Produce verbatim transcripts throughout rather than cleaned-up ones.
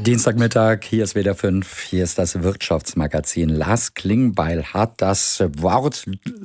Dienstagmittag, hier ist W D R fünf, hier ist das Wirtschaftsmagazin. Lars Klingbeil hat das Wort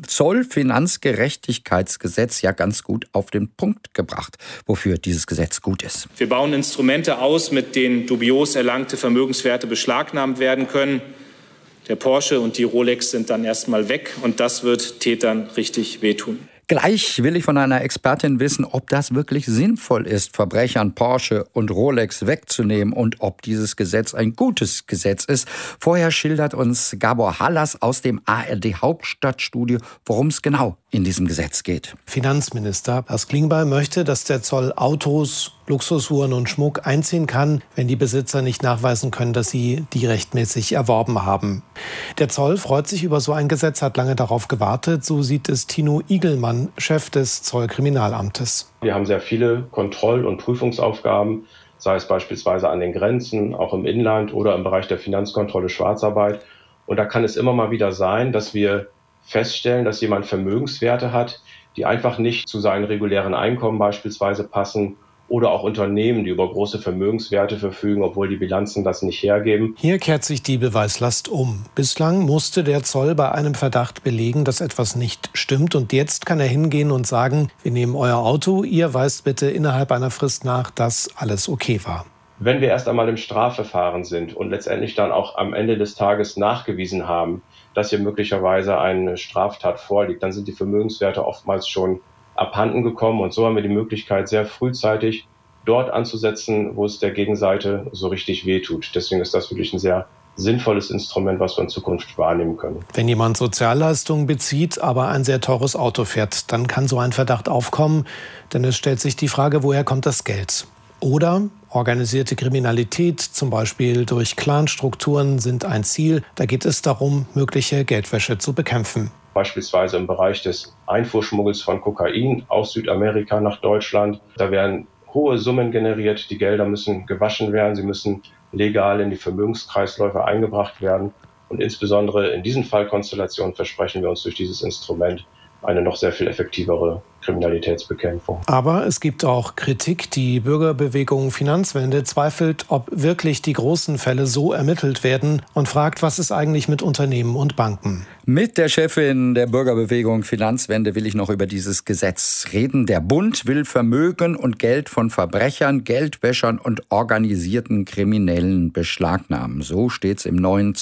Zollfinanzgerechtigkeitsgesetz ja ganz gut auf den Punkt gebracht, wofür dieses Gesetz gut ist. Wir bauen Instrumente aus, mit denen dubios erlangte Vermögenswerte beschlagnahmt werden können. Der Porsche und die Rolex sind dann erstmal weg und das wird Tätern richtig wehtun. Gleich will ich von einer Expertin wissen, ob das wirklich sinnvoll ist, Verbrechern Porsche und Rolex wegzunehmen und ob dieses Gesetz ein gutes Gesetz ist. Vorher schildert uns Gabor Hallas aus dem A R D-Hauptstadtstudio, worum es genau in diesem Gesetz geht. Finanzminister Lars Klingbeil möchte, dass der Zoll Autos, Luxusuhren und Schmuck einziehen kann, wenn die Besitzer nicht nachweisen können, dass sie die rechtmäßig erworben haben. Der Zoll freut sich über so ein Gesetz, hat lange darauf gewartet. So sieht es Tino Igelmann, Chef des Zollkriminalamtes. Wir haben sehr viele Kontroll- und Prüfungsaufgaben, sei es beispielsweise an den Grenzen, auch im Inland oder im Bereich der Finanzkontrolle Schwarzarbeit. Und da kann es immer mal wieder sein, dass wir feststellen, dass jemand Vermögenswerte hat, die einfach nicht zu seinen regulären Einkommen beispielsweise passen, oder auch Unternehmen, die über große Vermögenswerte verfügen, obwohl die Bilanzen das nicht hergeben. Hier kehrt sich die Beweislast um. Bislang musste der Zoll bei einem Verdacht belegen, dass etwas nicht stimmt. Und jetzt kann er hingehen und sagen, wir nehmen euer Auto, ihr weist bitte innerhalb einer Frist nach, dass alles okay war. Wenn wir erst einmal im Strafverfahren sind und letztendlich dann auch am Ende des Tages nachgewiesen haben, dass hier möglicherweise eine Straftat vorliegt, dann sind die Vermögenswerte oftmals schon abhanden gekommen. Und so haben wir die Möglichkeit, sehr frühzeitig dort anzusetzen, wo es der Gegenseite so richtig wehtut. Deswegen ist das wirklich ein sehr sinnvolles Instrument, was wir in Zukunft wahrnehmen können. Wenn jemand Sozialleistungen bezieht, aber ein sehr teures Auto fährt, dann kann so ein Verdacht aufkommen, denn es stellt sich die Frage, woher kommt das Geld? Oder organisierte Kriminalität, zum Beispiel durch Clanstrukturen, sind ein Ziel. Da geht es darum, mögliche Geldwäsche zu bekämpfen. Beispielsweise im Bereich des Einfuhrschmuggels von Kokain aus Südamerika nach Deutschland. Da werden hohe Summen generiert, die Gelder müssen gewaschen werden, sie müssen legal in die Vermögenskreisläufe eingebracht werden. Und insbesondere in diesen Fallkonstellationen versprechen wir uns durch dieses Instrument eine noch sehr viel effektivere Kriminalitätsbekämpfung. Aber es gibt auch Kritik. Die Bürgerbewegung Finanzwende zweifelt, ob wirklich die großen Fälle so ermittelt werden und fragt, was ist eigentlich mit Unternehmen und Banken? Mit der Chefin der Bürgerbewegung Finanzwende will ich noch über dieses Gesetz reden. Der Bund will Vermögen und Geld von Verbrechern, Geldwäschern und organisierten Kriminellen beschlagnahmen. So steht's im neuen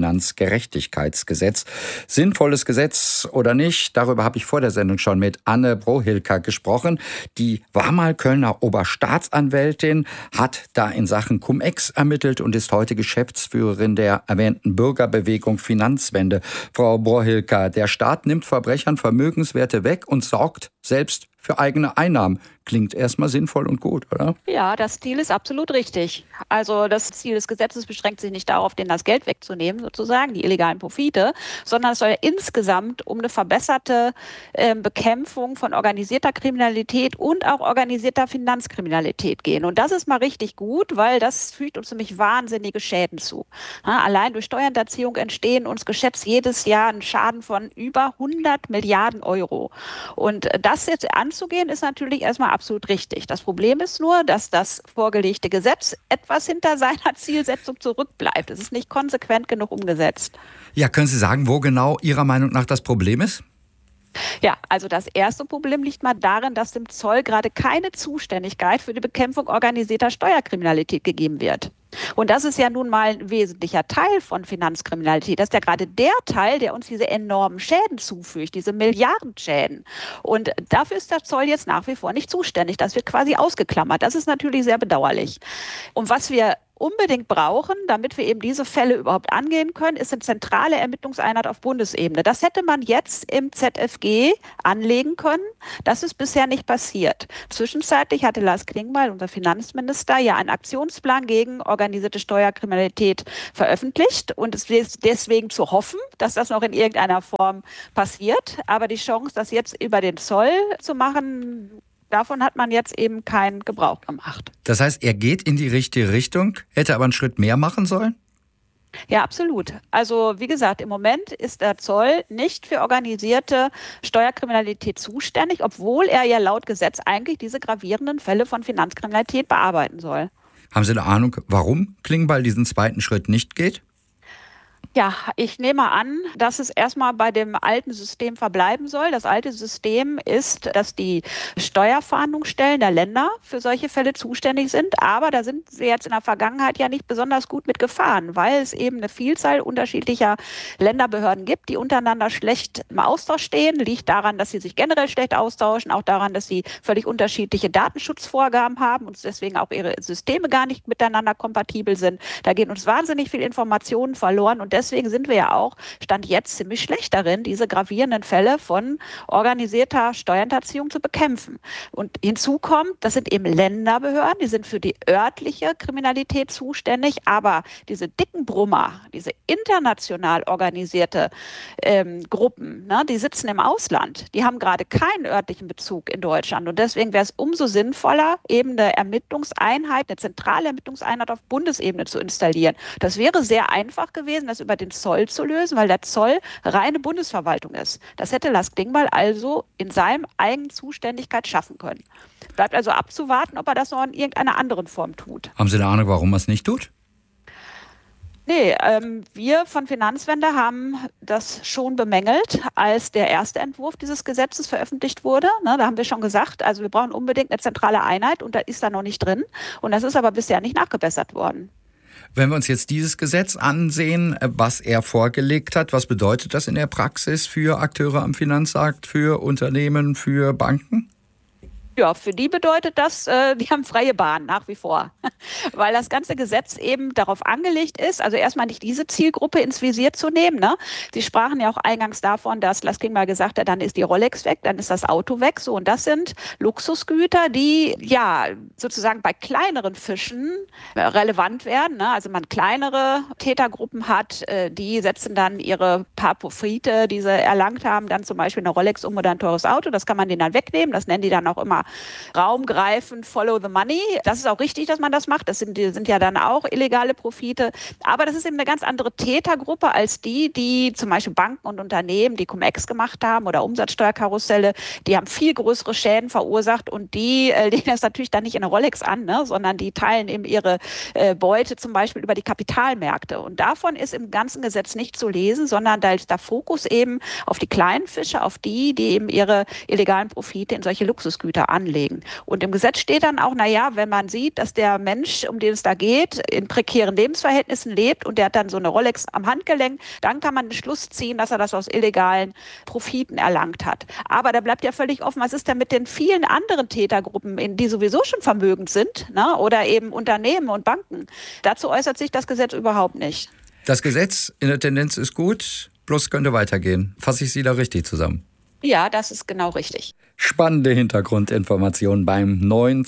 Zollfinanzgerechtigkeitsgesetz. Sinnvolles Gesetz oder nicht? Darüber habe ich vor der Sendung schon mit Anne Brohilka gesprochen. Die war mal Kölner Oberstaatsanwältin, hat da in Sachen Cum-Ex ermittelt und ist heute Geschäftsführerin der erwähnten Bürgerbewegung Finanzwende. Frau Brohilka, der Staat nimmt Verbrechern Vermögenswerte weg und sorgt selbst für eigene Einnahmen. Klingt erstmal sinnvoll und gut, oder? Ja, das Ziel ist absolut richtig. Also das Ziel des Gesetzes beschränkt sich nicht darauf, denen das Geld wegzunehmen, sozusagen, die illegalen Profite, sondern es soll ja insgesamt um eine verbesserte äh, Bekämpfung von organisierter Kriminalität und auch organisierter Finanzkriminalität gehen. Und das ist mal richtig gut, weil das fügt uns nämlich wahnsinnige Schäden zu. Ja, allein durch Steuerhinterziehung entstehen uns geschätzt jedes Jahr ein Schaden von über hundert Milliarden Euro. Und das jetzt anzugehen, ist natürlich erstmal absolut richtig. Das Problem ist nur, dass das vorgelegte Gesetz etwas hinter seiner Zielsetzung zurückbleibt. Es ist nicht konsequent genug umgesetzt. Ja, können Sie sagen, wo genau Ihrer Meinung nach das Problem ist? Ja, also das erste Problem liegt mal darin, dass dem Zoll gerade keine Zuständigkeit für die Bekämpfung organisierter Steuerkriminalität gegeben wird. Und das ist ja nun mal ein wesentlicher Teil von Finanzkriminalität. Das ist ja gerade der Teil, der uns diese enormen Schäden zufügt, diese Milliardenschäden. Und dafür ist der Zoll jetzt nach wie vor nicht zuständig. Das wird quasi ausgeklammert. Das ist natürlich sehr bedauerlich. Und was wir unbedingt brauchen, damit wir eben diese Fälle überhaupt angehen können, ist eine zentrale Ermittlungseinheit auf Bundesebene. Das hätte man jetzt im Z F G anlegen können. Das ist bisher nicht passiert. Zwischenzeitlich hatte Lars Klingbeil, unser Finanzminister, ja einen Aktionsplan gegen organisierte Steuerkriminalität veröffentlicht. Und es ist deswegen zu hoffen, dass das noch in irgendeiner Form passiert. Aber die Chance, das jetzt über den Zoll zu machen, davon hat man jetzt eben keinen Gebrauch gemacht. Das heißt, er geht in die richtige Richtung, hätte aber einen Schritt mehr machen sollen? Ja, absolut. Also wie gesagt, im Moment ist der Zoll nicht für organisierte Steuerkriminalität zuständig, obwohl er ja laut Gesetz eigentlich diese gravierenden Fälle von Finanzkriminalität bearbeiten soll. Haben Sie eine Ahnung, warum Klingbeil diesen zweiten Schritt nicht geht? Ja, ich nehme an, dass es erstmal bei dem alten System verbleiben soll. Das alte System ist, dass die Steuerfahndungsstellen der Länder für solche Fälle zuständig sind. Aber da sind sie jetzt in der Vergangenheit ja nicht besonders gut mit gefahren, weil es eben eine Vielzahl unterschiedlicher Länderbehörden gibt, die untereinander schlecht im Austausch stehen. Liegt daran, dass sie sich generell schlecht austauschen, auch daran, dass sie völlig unterschiedliche Datenschutzvorgaben haben und deswegen auch ihre Systeme gar nicht miteinander kompatibel sind. Da gehen uns wahnsinnig viel Informationen verloren und deswegen Deswegen sind wir ja auch, Stand jetzt, ziemlich schlecht darin, diese gravierenden Fälle von organisierter Steuerhinterziehung zu bekämpfen. Und hinzu kommt, das sind eben Länderbehörden, die sind für die örtliche Kriminalität zuständig, aber diese dicken Brummer, diese international organisierte ähm, Gruppen, ne, die sitzen im Ausland, die haben gerade keinen örtlichen Bezug in Deutschland. Und deswegen wäre es umso sinnvoller, eben eine Ermittlungseinheit, eine zentrale Ermittlungseinheit auf Bundesebene zu installieren. Das wäre sehr einfach gewesen, das über den Zoll zu lösen, weil der Zoll reine Bundesverwaltung ist. Das hätte Lars Klingbeil also in seinem eigenen Zuständigkeit schaffen können. Bleibt also abzuwarten, ob er das noch in irgendeiner anderen Form tut. Haben Sie eine Ahnung, warum er es nicht tut? Nee, ähm, wir von Finanzwende haben das schon bemängelt, als der erste Entwurf dieses Gesetzes veröffentlicht wurde. Ne, da haben wir schon gesagt, also wir brauchen unbedingt eine zentrale Einheit und da ist da noch nicht drin. Und das ist aber bisher nicht nachgebessert worden. Wenn wir uns jetzt dieses Gesetz ansehen, was er vorgelegt hat, was bedeutet das in der Praxis für Akteure am Finanzmarkt, für Unternehmen, für Banken? Ja, für die bedeutet das, äh, die haben freie Bahn nach wie vor, weil das ganze Gesetz eben darauf angelegt ist, also erstmal nicht diese Zielgruppe ins Visier zu nehmen. Ne? Sie sprachen ja auch eingangs davon, dass Lars Klingbeil gesagt hat, dann ist die Rolex weg, dann ist das Auto weg. So, und das sind Luxusgüter, die ja sozusagen bei kleineren Fischen relevant werden. Ne? Also man kleinere Tätergruppen hat, äh, die setzen dann ihre paar Profite, die sie erlangt haben, dann zum Beispiel eine Rolex um oder ein teures Auto. Das kann man denen dann wegnehmen. Das nennen die dann auch immer raumgreifend, follow the money. Das ist auch richtig, dass man das macht. Das sind, die sind ja dann auch illegale Profite. Aber das ist eben eine ganz andere Tätergruppe als die, die zum Beispiel Banken und Unternehmen, die Cum-Ex gemacht haben oder Umsatzsteuerkarusselle, die haben viel größere Schäden verursacht und die äh, legen das natürlich dann nicht in eine Rolex an, ne, sondern die teilen eben ihre äh, Beute zum Beispiel über die Kapitalmärkte. Und davon ist im ganzen Gesetz nicht zu lesen, sondern da ist der Fokus eben auf die kleinen Fische, auf die, die eben ihre illegalen Profite in solche Luxusgüter anlegen. Und im Gesetz steht dann auch, naja, wenn man sieht, dass der Mensch, um den es da geht, in prekären Lebensverhältnissen lebt und der hat dann so eine Rolex am Handgelenk, dann kann man den Schluss ziehen, dass er das aus illegalen Profiten erlangt hat. Aber da bleibt ja völlig offen, was ist denn mit den vielen anderen Tätergruppen, die sowieso schon vermögend sind, ne? Oder eben Unternehmen und Banken. Dazu äußert sich das Gesetz überhaupt nicht. Das Gesetz in der Tendenz ist gut, bloß könnte weitergehen. Fasse ich Sie da richtig zusammen? Ja, das ist genau richtig. Spannende Hintergrundinformationen. Beim neuen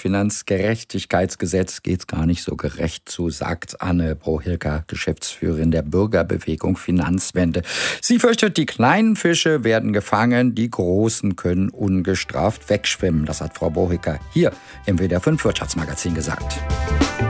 Zollfinanzgerechtigkeitsgesetz geht's gar nicht so gerecht zu, sagt Anne Brohilker, Geschäftsführerin der Bürgerbewegung Finanzwende. Sie fürchtet, die kleinen Fische werden gefangen, die großen können ungestraft wegschwimmen. Das hat Frau Brohilker hier im W D R fünf Wirtschaftsmagazin gesagt.